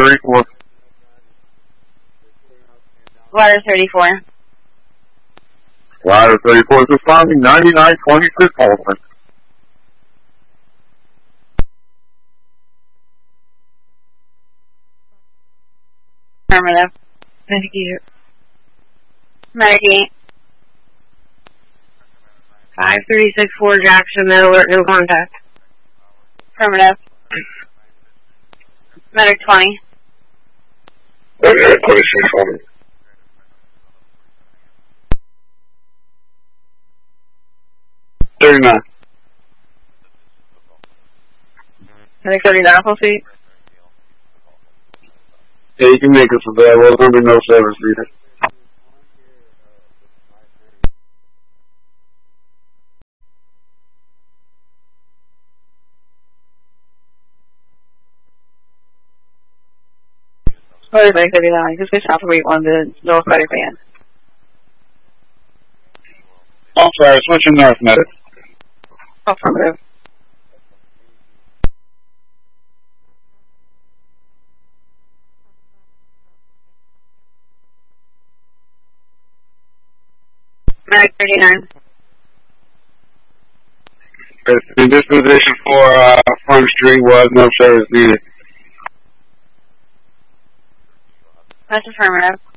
34. Ladder 34. Ladder 34 is responding 9926 Holman. Affirmative. Medicaid. 5364 Jackson, no alert, no contact. Affirmative. Medic 20. Okay, 26 Holman. Medic 39, full seat. Yeah, you can make us available. There's going to be no service needed. Sorry, Medic 39, just get Alpha Wait 1 to North Medic Band. I'm sorry, switching north, medic. Affirmative. Medic 39. In this position for Front Street was no service needed. That's affirmative.